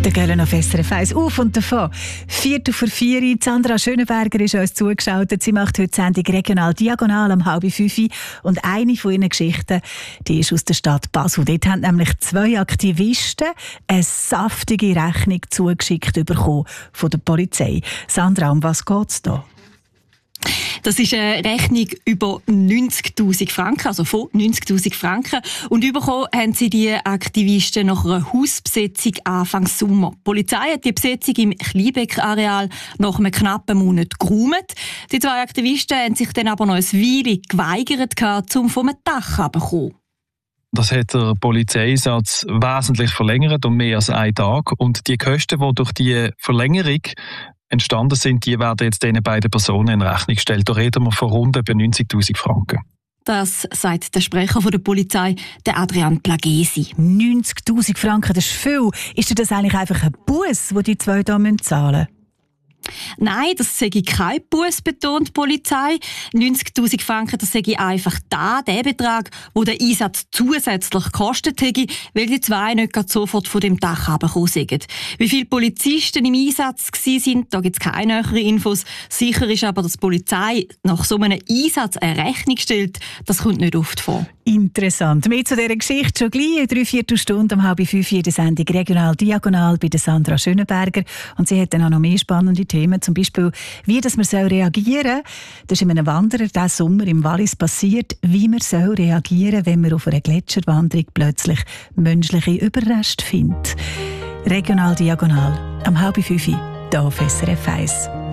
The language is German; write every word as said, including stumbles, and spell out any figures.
Der Göllen auf S R F eins auf und davon. Viertel vor vier. Sandra Schönenberger ist uns zugeschaltet. Sie macht heute die Sendung regional diagonal am halb fünf. Und eine von ihren Geschichten, die ist aus der Stadt Basel. Dort haben nämlich zwei Aktivisten eine saftige Rechnung zugeschickt bekommen von der Polizei. Sandra, um was geht es da? Das ist eine Rechnung über neunzigtausend Franken, also von neunzigtausend Franken. Und bekommen haben sie die Aktivisten nach einer Hausbesetzung Anfang Sommer. Die Polizei hat die Besetzung im Kleinbeck-Areal nach einem knappen Monat geräumt. Die zwei Aktivisten haben sich dann aber noch ein Weile geweigert, um vom Dach herunterzukommen. Das hat der Polizeieinsatz wesentlich verlängert, um mehr als einen Tag. Und die Kosten, die durch die Verlängerung entstanden sind, die werden jetzt diesen beiden Personen in Rechnung gestellt. Da reden wir von rund neunzigtausend Franken. Das sagt der Sprecher der Polizei, der Adrian Plagesi. neunzigtausend Franken, das ist viel. Ist das eigentlich einfach ein Buss, den die zwei hier zahlen müssen? Nein, das sei kein Buss, betont die Polizei. neunzigtausend Franken, das sei einfach da, der Betrag, den der Einsatz zusätzlich gekostet hätte, weil die zwei nicht sofort von dem Dach heruntergekommen sind. Wie viele Polizisten im Einsatz waren, da gibt es keine näheren Infos. Sicher ist aber, dass die Polizei nach so einem Einsatz eine Rechnung stellt. Das kommt nicht oft vor. Interessant. Mehr zu dieser Geschichte schon gleich. Drei Viertelstunden um halb fünf jede Sendung regional diagonal bei der Sandra Schönenberger. Und sie hat dann auch noch mehr spannende Themen. Zum Beispiel, wie das man soll reagieren soll. Das ist in einem Wanderer diesen Sommer im Wallis passiert, wie man soll reagieren, wenn man auf einer Gletscherwanderung plötzlich menschliche Überreste findet. Regional diagonal am halb fünf hier auf S R F eins.